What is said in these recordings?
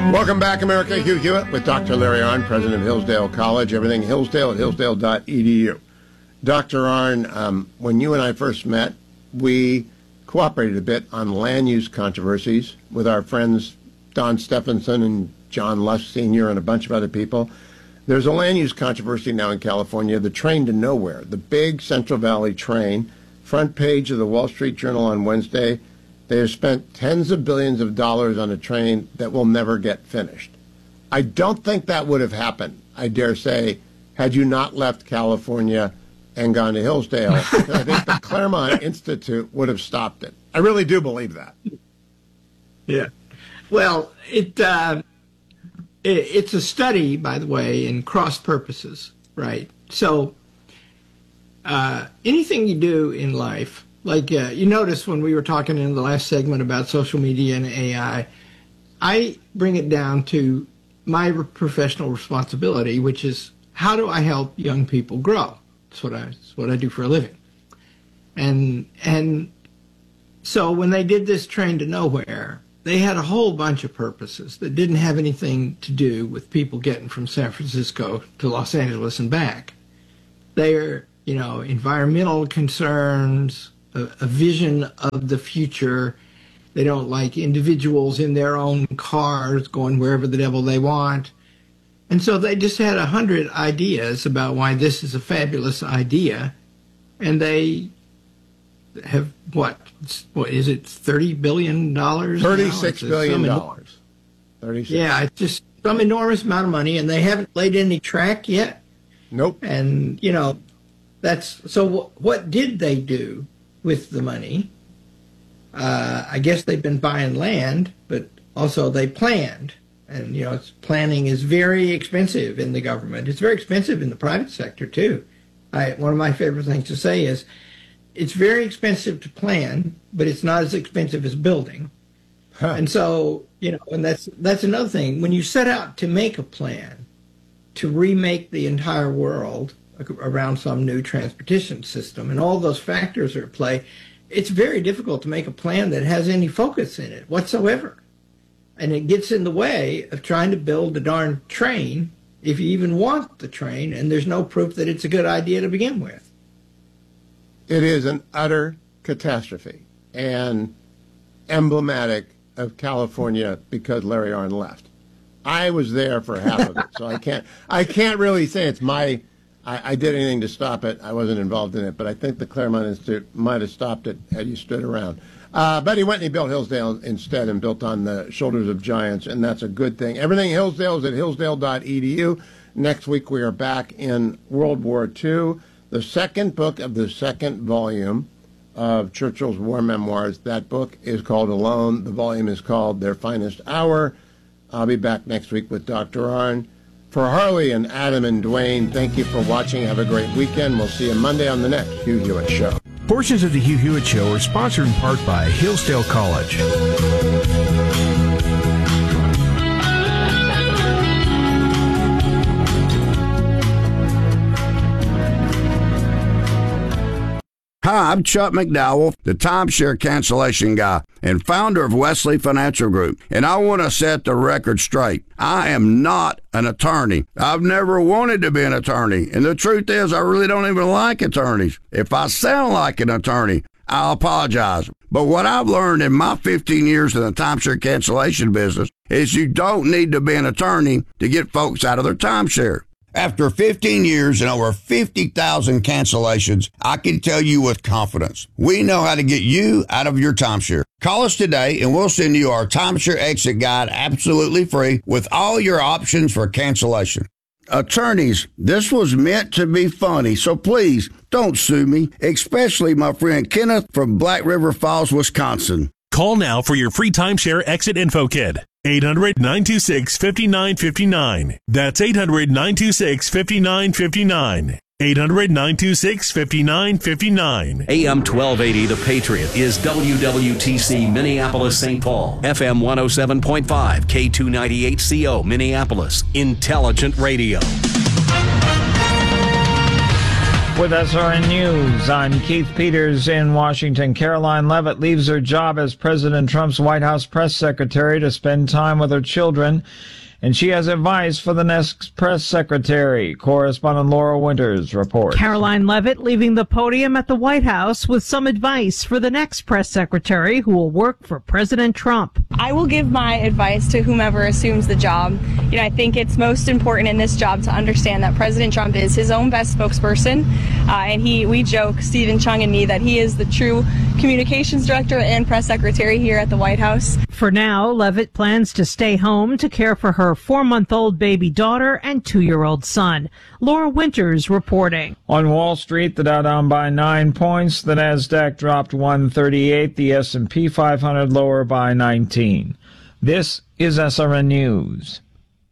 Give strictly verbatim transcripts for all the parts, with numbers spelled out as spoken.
Welcome back, America. Hugh Hewitt with Doctor Larry Arnn, president of Hillsdale College. Everything Hillsdale at hillsdale dot e d u. Doctor Arnn, um, when you and I first met, we cooperated a bit on land use controversies with our friends Don Stephenson and John Lush Senior and a bunch of other people. There's a land use controversy now in California, the train to nowhere, the big Central Valley train, front page of the Wall Street Journal on Wednesday. They have spent tens of billions of dollars on a train that will never get finished. I don't think that would have happened, I dare say, had you not left California and gone to Hillsdale. I think the Claremont Institute would have stopped it. I really do believe that. Yeah. Well, it, uh, it it's a study, by the way, in cross purposes, right? So uh, anything you do in life, like uh, you notice when we were talking in the last segment about social media and A I, I bring it down to my professional responsibility, which is how do I help young people grow? That's what I, that's what I do for a living. And, and so when they did this train to nowhere, they had a whole bunch of purposes that didn't have anything to do with people getting from San Francisco to Los Angeles and back. They're, you know, environmental concerns, a, a vision of the future. They don't like individuals in their own cars going wherever the devil they want. And so they just had a hundred ideas about why this is a fabulous idea. And they have, what, what is it, thirty billion dollars? thirty-six billion dollars. thirty-six. Yeah, it's just some enormous amount of money, and they haven't laid any track yet. Nope. And, you know, that's, so w- what did they do with the money? Uh, I guess they've been buying land, but also they planned. And, you know, it's, planning is very expensive in the government. It's very expensive in the private sector, too. I, one of my favorite things to say is it's very expensive to plan, but it's not as expensive as building. Huh. And so, you know, and that's that's another thing. When you set out to make a plan to remake the entire world around some new transportation system, and all those factors are at play, it's very difficult to make a plan that has any focus in it whatsoever. And it gets in the way of trying to build the darn train, if you even want the train, and there's no proof that it's a good idea to begin with. It is an utter catastrophe and emblematic of California because Larry Arnn left. I was there for half of it, so I can't I can't really say it's my I, I did anything to stop it. I wasn't involved in it, but I think the Claremont Institute might have stopped it had you stood around. Uh, but he went and he built Hillsdale instead and built on the shoulders of giants, and that's a good thing. Everything Hillsdale is at hillsdale dot e d u. Next week we are back in World War Two, the second book of the second volume of Churchill's war memoirs. That book is called Alone. The volume is called Their Finest Hour. I'll be back next week with Doctor Arnn. For Harley and Adam and Dwayne, thank you for watching. Have a great weekend. We'll see you Monday on the next Hugh Hewitt Show. Portions of the Hugh Hewitt Show are sponsored in part by Hillsdale College. Hi, I'm Chuck McDowell, the timeshare cancellation guy and founder of Wesley Financial Group, and I want to set the record straight. I am not an attorney. I've never wanted to be an attorney, and the truth is I really don't even like attorneys. If I sound like an attorney, I'll apologize. But what I've learned in my fifteen years in the timeshare cancellation business is you don't need to be an attorney to get folks out of their timeshare. After fifteen years and over fifty thousand cancellations, I can tell you with confidence, we know how to get you out of your timeshare. Call us today and we'll send you our timeshare exit guide absolutely free with all your options for cancellation. Attorneys, this was meant to be funny, so please don't sue me, especially my friend Kenneth from Black River Falls, Wisconsin. Call now for your free timeshare exit info kit. eight hundred, nine two six, five nine five nine. That's eight hundred, nine two six, five nine five nine. eight hundred, nine two six, five nine five nine. A M twelve eighty The Patriot is W W T C Minneapolis Saint Paul. F M one oh seven point five, K two ninety-eight C O Minneapolis. Intelligent Radio. With S R N News, I'm Keith Peters in Washington. Caroline Leavitt leaves her job as President Trump's White House press secretary to spend time with her children, and she has advice for the next press secretary. Correspondent Laura Winters reports. Caroline Leavitt leaving the podium at the White House with some advice for the next press secretary who will work for President Trump. I will give my advice to whomever assumes the job. You know, I think it's most important in this job to understand that President Trump is his own best spokesperson, uh, and he, we joke, Stephen Chung and me, that he is the true communications director and press secretary here at the White House. For now, Leavitt plans to stay home to care for her four-month-old baby daughter and two-year-old son. Laura Winters reporting. On Wall Street, the Dow down by nine points. The Nasdaq dropped one thirty-eight. The S and P five hundred lower by nineteen. This is S R N News.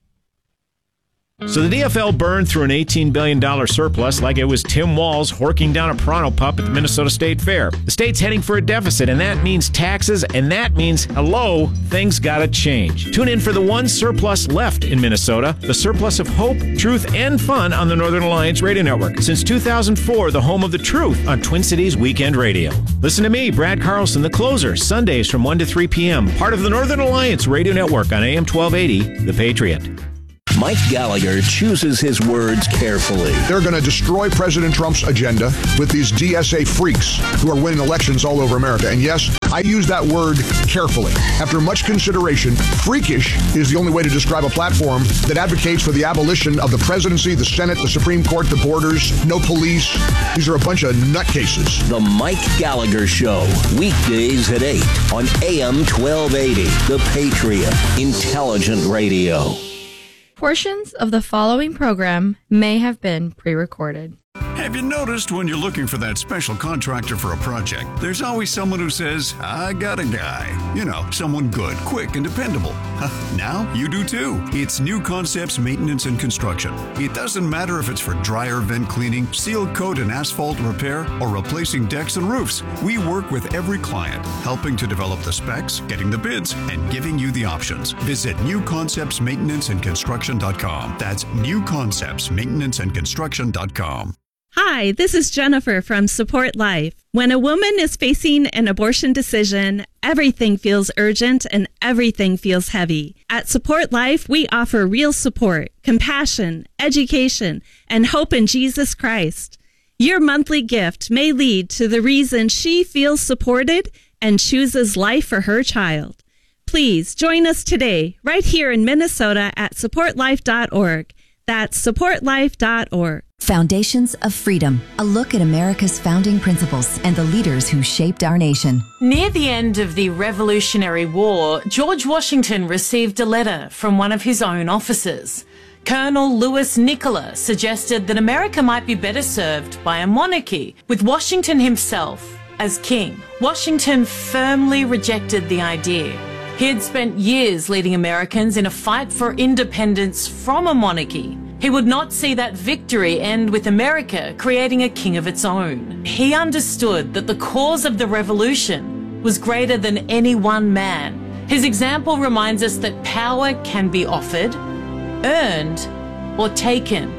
So the D F L burned through an eighteen billion dollars surplus like it was Tim Walz horking down a Pronto pup at the Minnesota State Fair. The state's heading for a deficit, and that means taxes, and that means, hello, things gotta change. Tune in for the one surplus left in Minnesota, the surplus of hope, truth, and fun on the Northern Alliance Radio Network. Since two thousand four, the home of the truth on Twin Cities Weekend Radio. Listen to me, Brad Carlson, the closer, Sundays from one to three p.m., part of the Northern Alliance Radio Network on A M twelve eighty, The Patriot. Mike Gallagher chooses his words carefully. They're going to destroy President Trump's agenda with these D S A freaks who are winning elections all over America. And yes, I use that word carefully. After much consideration, freakish is the only way to describe a platform that advocates for the abolition of the presidency, the Senate, the Supreme Court, the borders, no police. These are a bunch of nutcases. The Mike Gallagher Show, weekdays at eight on A M twelve eighty, The Patriot, Intelligent Radio. Portions of the following program may have been pre-recorded. Have you noticed when you're looking for that special contractor for a project, there's always someone who says, I got a guy. You know, someone good, quick, and dependable. Now you do too. It's New Concepts Maintenance and Construction. It doesn't matter if it's for dryer vent cleaning, seal coat and asphalt repair, or replacing decks and roofs. We work with every client, helping to develop the specs, getting the bids, and giving you the options. Visit new concepts maintenance and construction dot com. That's new concepts maintenance and construction dot com. Hi, this is Jennifer from Support Life. When a woman is facing an abortion decision, everything feels urgent and everything feels heavy. At Support Life, we offer real support, compassion, education, and hope in Jesus Christ. Your monthly gift may lead to the reason she feels supported and chooses life for her child. Please join us today, right here in Minnesota at support life dot org. That's support life dot org. Foundations of Freedom, a look at America's founding principles and the leaders who shaped our nation. Near the end of the Revolutionary War, George Washington received a letter from one of his own officers. Colonel Louis Nicola suggested that America might be better served by a monarchy, with Washington himself as king. Washington firmly rejected the idea. He had spent years leading Americans in a fight for independence from a monarchy. He would not see that victory end with America creating a king of its own. He understood that the cause of the revolution was greater than any one man. His example reminds us that power can be offered, earned, or taken.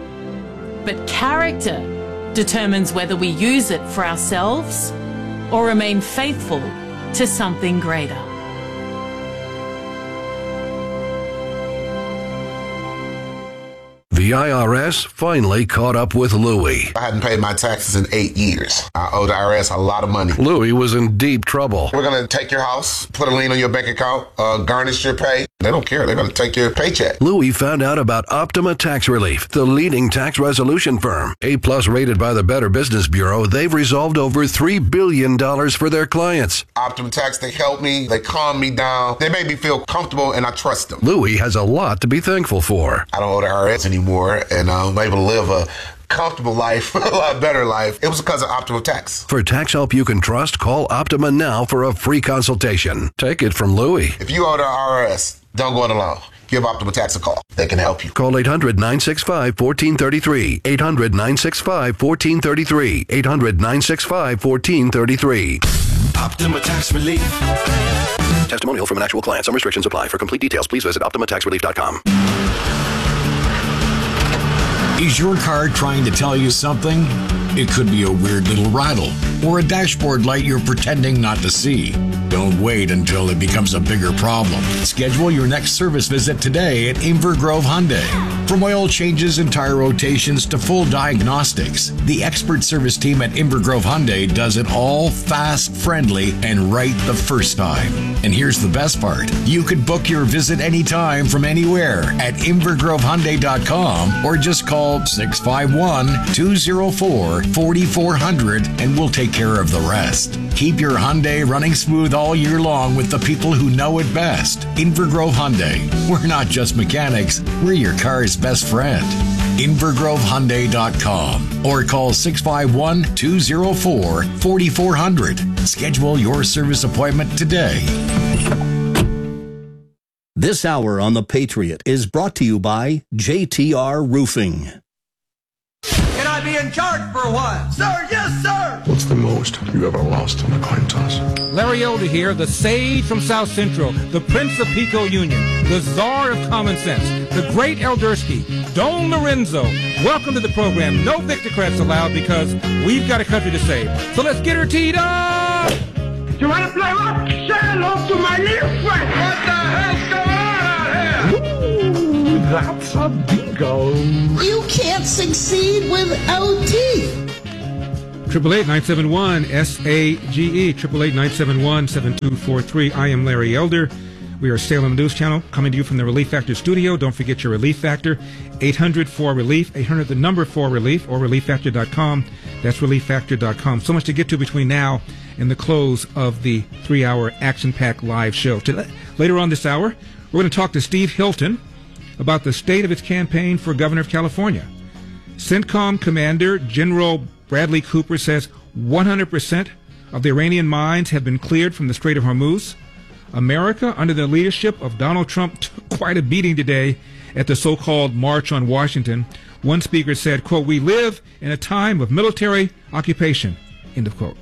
But character determines whether we use it for ourselves or remain faithful to something greater. The I R S finally caught up with Louie. I hadn't paid my taxes in eight years. I owed the I R S a lot of money. Louie was in deep trouble. We're going to take your house, put a lien on your bank account, uh, garnish your pay. They don't care. They're going to take your paycheck. Louie found out about Optima Tax Relief, the leading tax resolution firm. A-plus rated by the Better Business Bureau, they've resolved over three billion dollars for their clients. Optima Tax, they help me. They calm me down. They make me feel comfortable, and I trust them. Louie has a lot to be thankful for. I don't owe the I R S anymore, and I'm able to live a comfortable life, a lot better life. It was because of Optima Tax. For tax help you can trust, call Optima now for a free consultation. Take it from Louie. If you owe the I R S, don't go it alone. Give Optima Tax a call. They can help you. Call eight hundred, nine six five, one four three three. eight hundred, nine six five, one four three three. eight hundred, nine six five, one four three three. Optima Tax Relief. Testimonial from an actual client. Some restrictions apply. For complete details, please visit optima tax relief dot com. Is your car trying to tell you something? It could be a weird little rattle or a dashboard light you're pretending not to see. Don't wait until it becomes a bigger problem. Schedule your next service visit today at Inver Grove Hyundai. From oil changes and tire rotations to full diagnostics, the expert service team at Inver Grove Hyundai does it all fast, friendly, and right the first time. And here's the best part. You could book your visit anytime from anywhere at inver grove hyundai dot com or just call six five one, two oh four, four four zero zero and we'll take care of the rest. Keep your Hyundai running smooth all year long with the people who know it best. Inver Grove Hyundai. We're not just mechanics, we're your car's best friend. inver grove hyundai dot com or call six five one, two oh four, four four zero zero. Schedule your service appointment today. This hour on The Patriot is brought to you by J T R Roofing. Can I be in charge for a while? Sir, yes, sir! What's the most you ever lost on a coin toss? Larry Elder here, the sage from South Central, the Prince of Pico Union, the czar of common sense, the great Eldersky, Don Lorenzo. Welcome to the program. No Victocrats allowed because we've got a country to save. So let's get her teed up! You want to play rock? Say hello to my little friend! What the hell's going on out here? Ooh, that's a bingo. You can't succeed without teeth. Triple eight nine seven one S A G E. Triple eight nine seven one seven two four three. I am Larry Elder. We are Salem News Channel coming to you from the Relief Factor studio. Don't forget your Relief Factor. eight hundred four relief. eight hundred the number four relief or relief factor dot com. That's relief factor dot com. So much to get to between now and the close of the three-hour action-packed live show. Today, later on this hour, we're going to talk to Steve Hilton about the state of its campaign for governor of California. CENTCOM Commander General Bradley Cooper says one hundred percent of the Iranian mines have been cleared from the Strait of Hormuz. America, under the leadership of Donald Trump, took quite a beating today at the so-called March on Washington. One speaker said, quote, "We live in a time of military occupation," end of quote.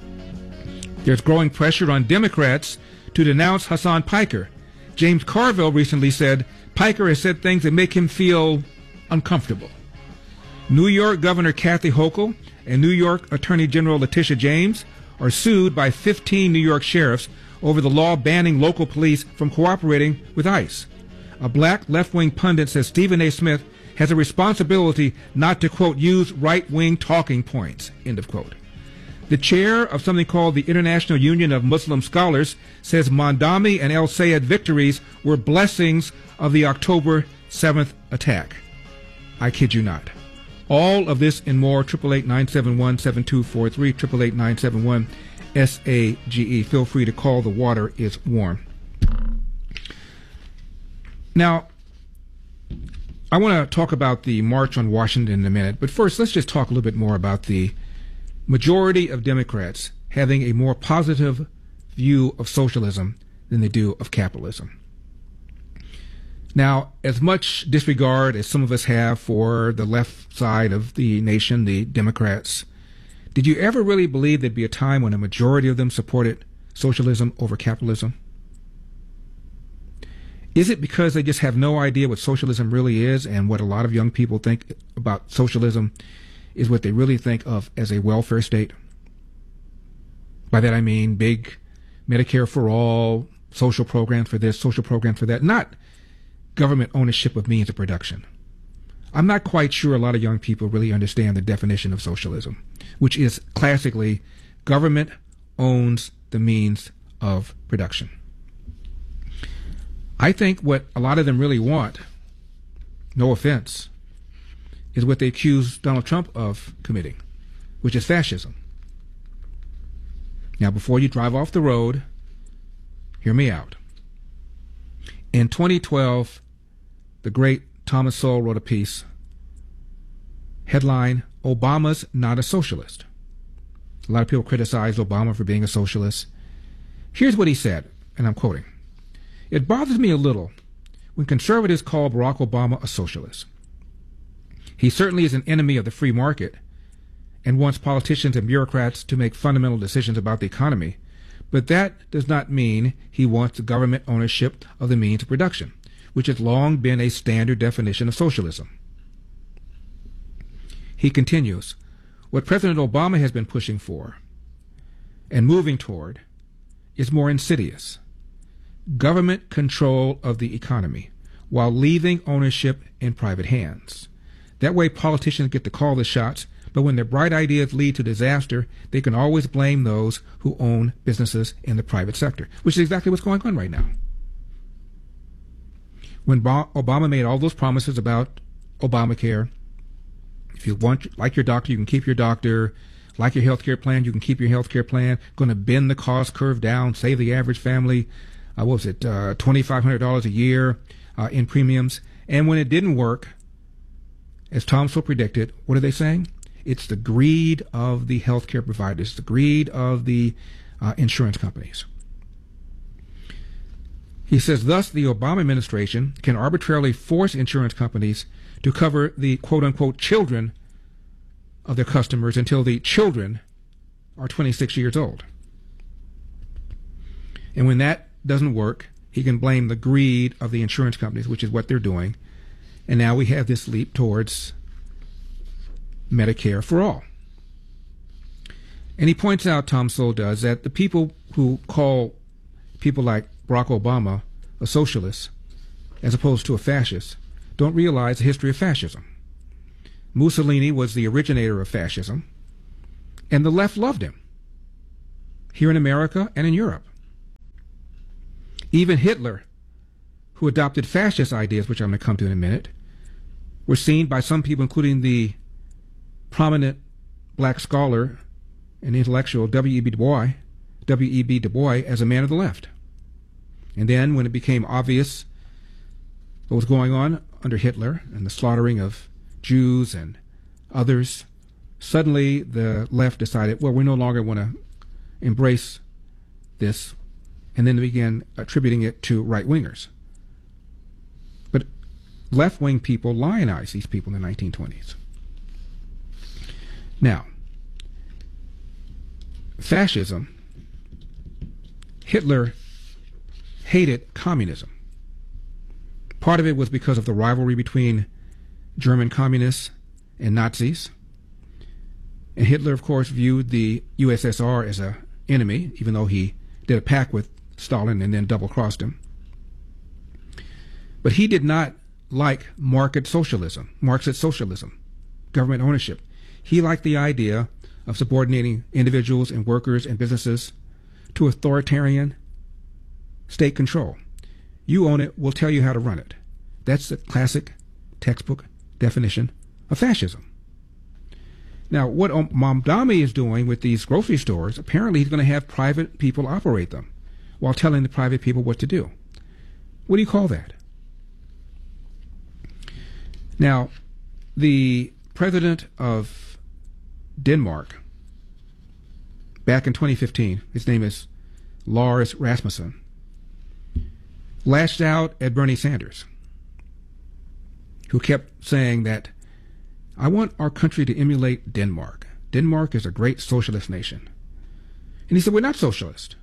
There's growing pressure on Democrats to denounce Hassan Piker. James Carville recently said Piker has said things that make him feel uncomfortable. New York Governor Kathy Hochul and New York Attorney General Letitia James are sued by fifteen New York sheriffs over the law banning local police from cooperating with ICE. A black left-wing pundit says Stephen A. Smith has a responsibility not to, quote, use right-wing talking points, end of quote. The chair of something called the International Union of Muslim Scholars says Mondami and El Sayed victories were blessings of the October seventh attack. I kid you not. All of this and more, eight eight eight, nine seven one, seven two four three, eight eight eight, nine seven one, S A G E. Feel free to call. The water is warm. Now, I want to talk about the March on Washington in a minute, but first let's just talk a little bit more about the majority of Democrats having a more positive view of socialism than they do of capitalism. Now, as much disregard as some of us have for the left side of the nation, the Democrats, did you ever really believe there'd be a time when a majority of them supported socialism over capitalism? Is it because they just have no idea what socialism really is, and what a lot of young people think about socialism is what they really think of as a welfare state? By that I mean big Medicare for all, social programs for this, social programs for that, not government ownership of means of production. I'm not quite sure a lot of young people really understand the definition of socialism, which is classically government owns the means of production. I think what a lot of them really want, no offense, is what they accuse Donald Trump of committing, which is fascism. Now, before you drive off the road, hear me out. In twenty twelve, the great Thomas Sowell wrote a piece, headline, "Obama's Not a Socialist." A lot of people criticize Obama for being a socialist. Here's what he said, and I'm quoting, "It bothers me a little when conservatives call Barack Obama a socialist. He certainly is an enemy of the free market and wants politicians and bureaucrats to make fundamental decisions about the economy, but that does not mean he wants the government ownership of the means of production, which has long been a standard definition of socialism." He continues, What President Obama has been pushing for and moving toward is more insidious. Government control of the economy while leaving ownership in private hands. That way politicians get to call the shots, but when their bright ideas lead to disaster, they can always blame those who own businesses in the private sector, which is exactly what's going on right now. When Obama made all those promises about Obamacare, if you want, like your doctor, you can keep your doctor. Like your health care plan, you can keep your health care plan. Going to bend the cost curve down, save the average family, uh, what was it, uh, twenty-five hundred dollars a year uh, in premiums. And when it didn't work, as Tom so predicted, what are they saying? It's the greed of the health care providers, the greed of the uh, insurance companies. He says, thus, the Obama administration can arbitrarily force insurance companies to cover the quote-unquote children of their customers until the children are twenty-six years old. And when that doesn't work, he can blame the greed of the insurance companies, which is what they're doing. And now we have this leap towards Medicare for all. And he points out, Tom Sowell does, that the people who call people like Barack Obama a socialist as opposed to a fascist don't realize the history of fascism. Mussolini was the originator of fascism, and the left loved him, here in America and in Europe. Even Hitler, who adopted fascist ideas, which I'm going to come to in a minute, were seen by some people, including the prominent black scholar and intellectual W E B Du Bois, W E B Du Bois, as a man of the left. And then when it became obvious what was going on under Hitler and the slaughtering of Jews and others, suddenly the left decided, well, we no longer want to embrace this, and then they began attributing it to right-wingers. But left-wing people lionized these people in the nineteen twenties. Now, fascism, Hitler hated communism. Part of it was because of the rivalry between German communists and Nazis. And Hitler, of course, viewed the U S S R as an enemy, even though he did a pact with Stalin and then double-crossed him. But he did not like market socialism, Marxist socialism, government ownership. He liked the idea of subordinating individuals and workers and businesses to authoritarian state control. You own it, we'll tell you how to run it. That's the classic textbook definition of fascism. Now, what Mamdani is doing with these grocery stores, apparently he's going to have private people operate them while telling the private people what to do. What do you call that? Now, the president of Denmark, back in twenty fifteen, his name is Lars Rasmussen, lashed out at Bernie Sanders, who kept saying that, I want our country to emulate Denmark. Denmark is a great socialist nation. And he said, we're not socialist.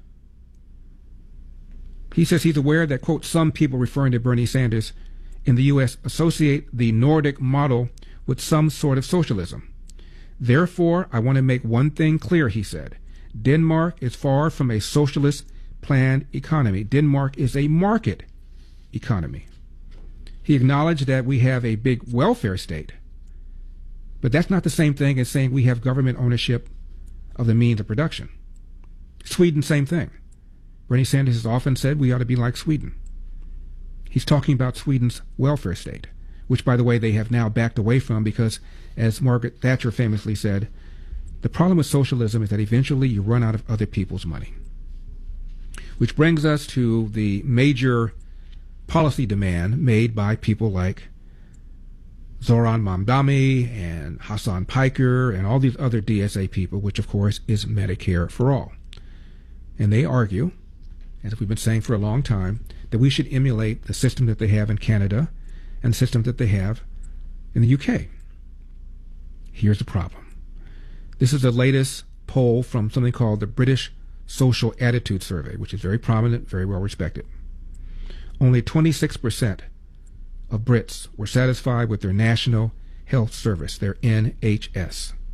He says he's aware that, quote, some people referring to Bernie Sanders in the U S associate the Nordic model with some sort of socialism. Therefore, I want to make one thing clear, he said. Denmark is far from a socialist planned economy. Denmark is a market economy. He acknowledged that we have a big welfare state, but that's not the same thing as saying we have government ownership of the means of production. Sweden, same thing. Bernie Sanders has often said we ought to be like Sweden. He's talking about Sweden's welfare state, which, by the way, they have now backed away from because, as Margaret Thatcher famously said, the problem with socialism is that eventually you run out of other people's money. Which brings us to the major policy demand made by people like Zoran Mamdani and Hassan Piker and all these other D S A people, which of course is Medicare for all. And they argue, as we've been saying for a long time, that we should emulate the system that they have in Canada and the system that they have in the U K. Here's the problem. This is the latest poll from something called the British Social Attitude Survey, which is very prominent, very well respected. Only twenty-six percent of Brits were satisfied with their National Health Service, their N H S.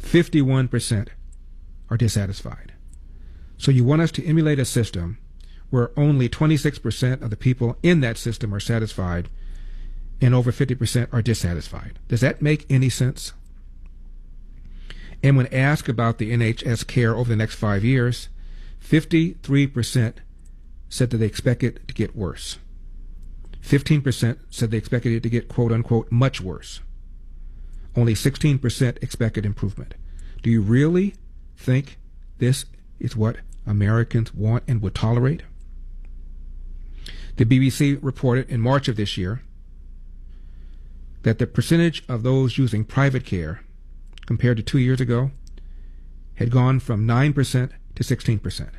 fifty-one percent are dissatisfied. So you want us to emulate a system where only twenty-six percent of the people in that system are satisfied and over fifty percent are dissatisfied. Does that make any sense? And when asked about the N H S care over the next five years, fifty-three percent said that they expect it to get worse. fifteen percent said they expected it to get, quote unquote, much worse. Only sixteen percent expected improvement. Do you really think this is what Americans want and would tolerate? The B B C reported in March of this year that the percentage of those using private care compared to two years ago had gone from nine percent to sixteen percent.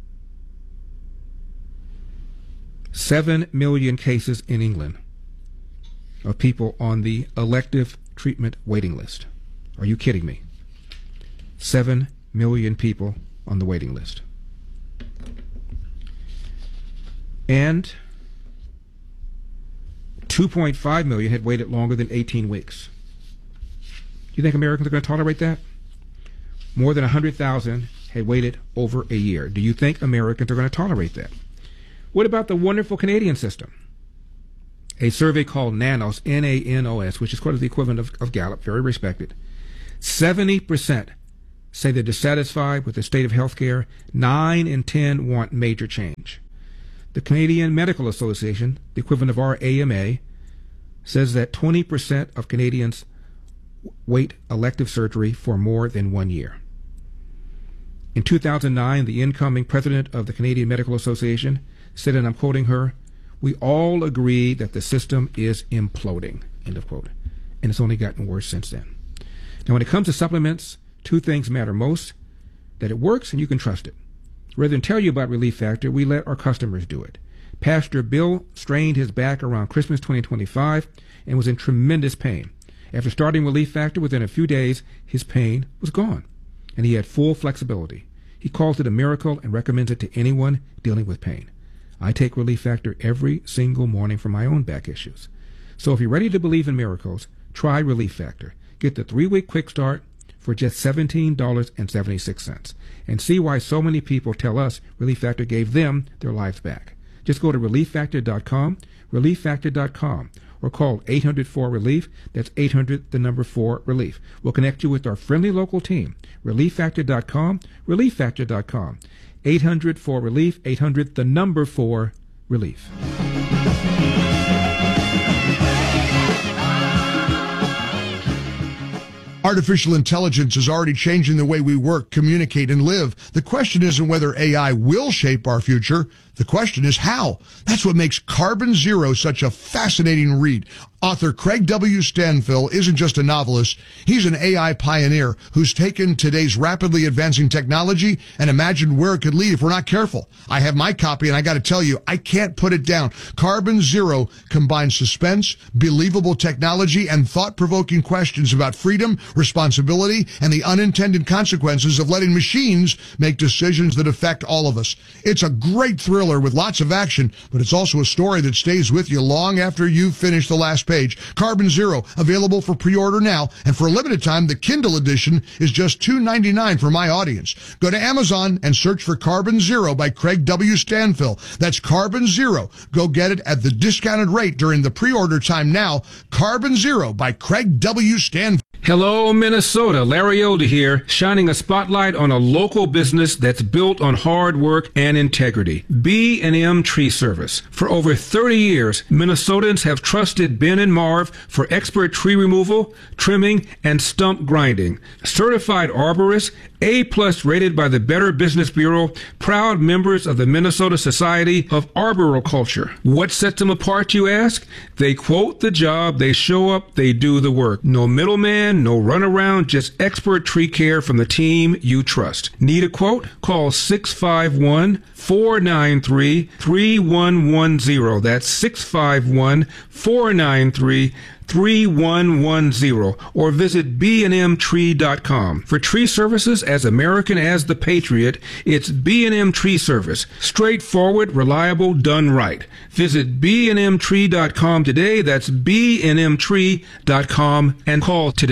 Seven million cases in England of people on the elective treatment waiting list. Are you kidding me? Seven million people on the waiting list. And two point five million had waited longer than eighteen weeks. Do you think Americans are going to tolerate that? More than one hundred thousand had waited over a year. Do you think Americans are going to tolerate that? What about the wonderful Canadian system? A survey called NANOS, N A N O S, which is quite the equivalent of, of Gallup, very respected. seventy percent say they're dissatisfied with the state of health care. Nine in ten want major change. The Canadian Medical Association, the equivalent of our A M A, says that twenty percent of Canadians wait elective surgery for more than one year. In two thousand nine, the incoming president of the Canadian Medical Association said, and I'm quoting her, "We all agree that the system is imploding," end of quote. And it's only gotten worse since then. Now, when it comes to supplements, two things matter most: that it works and you can trust it. Rather than tell you about Relief Factor, we let our customers do it. Pastor Bill strained his back around Christmas twenty twenty-five and was in tremendous pain. After starting Relief Factor, within a few days, his pain was gone, and he had full flexibility. He calls it a miracle and recommends it to anyone dealing with pain. I take Relief Factor every single morning for my own back issues. So if you're ready to believe in miracles, try Relief Factor. Get the three-week quick start for just seventeen dollars and seventy-six cents and see why so many people tell us Relief Factor gave them their lives back. Just go to relief factor dot com, relief factor dot com, or call eight hundred four relief. That's eight hundred, the number four, relief. We'll connect you with our friendly local team. relief factor dot com, relief factor dot com. eight hundred four relief, eight hundred, the number four, relief. Artificial intelligence is already changing the way we work, communicate, and live. The question isn't whether A I will shape our future. The question is how. That's what makes Carbon Zero such a fascinating read. Author Craig W. Stanfill isn't just a novelist. He's an A I pioneer who's taken today's rapidly advancing technology and imagined where it could lead if we're not careful. I have my copy, and I got to tell you, I can't put it down. Carbon Zero combines suspense, believable technology, and thought-provoking questions about freedom, responsibility, and the unintended consequences of letting machines make decisions that affect all of us. It's a great thriller with lots of action, but it's also a story that stays with you long after you've finished the last page. Carbon Zero, available for pre-order now, and for a limited time, the Kindle edition is just two dollars and ninety-nine cents for my audience. Go to Amazon and search for Carbon Zero by Craig W. Stanfill. That's Carbon Zero. Go get it at the discounted rate during the pre-order time now. Carbon Zero by Craig W. Stanfill. Hello, Minnesota. Larry Elder here, shining a spotlight on a local business that's built on hard work and integrity. B and M Tree Service. For over thirty years, Minnesotans have trusted Ben and Marv for expert tree removal, trimming, and stump grinding. Certified arborists, A-plus rated by the Better Business Bureau, proud members of the Minnesota Society of Arboriculture. What sets them apart, you ask? They quote the job, they show up, they do the work. No middleman, no runaround, just expert tree care from the team you trust. Need a quote? Call six five one, four nine three, three one one zero. That's six five one, four nine three, three one one zero, or visit b and m tree dot com. For tree services as American as the Patriot, it's B and M Tree Service. Straightforward, reliable, done right. Visit b and m tree dot com today. That's b and m tree dot com and call today.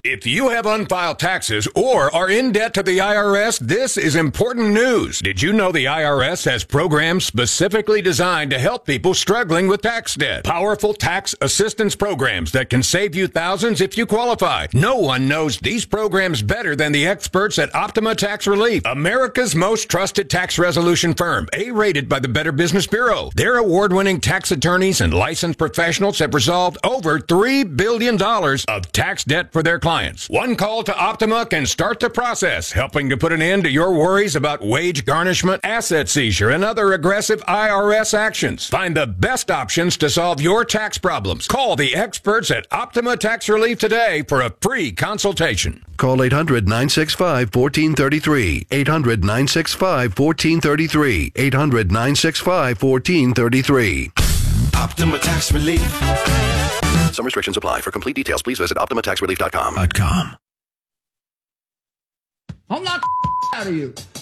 If you have unfiled taxes or are in debt to the I R S, this is important news. Did you know the I R S has programs specifically designed to help people struggling with tax debt? Powerful tax assistance programs that can save you thousands if you qualify. No one knows these programs better than the experts at Optima Tax Relief, America's most trusted tax resolution firm, A-rated by the Better Business Bureau. Their award-winning tax attorneys and licensed professionals have resolved over three billion dollars of tax debt for their clients. One call to Optima can start the process, helping to put an end to your worries about wage garnishment, asset seizure, and other aggressive I R S actions. Find the best options to solve your tax problems. Call the experts at Optima Tax Relief today for a free consultation. Call eight hundred, nine six five, one four three three. eight hundred, nine six five, one four three three. eight hundred, nine six five, one four three three. Optima Tax Relief. Some restrictions apply. For complete details, please visit optima tax relief dot com. .com. I'm not out of you.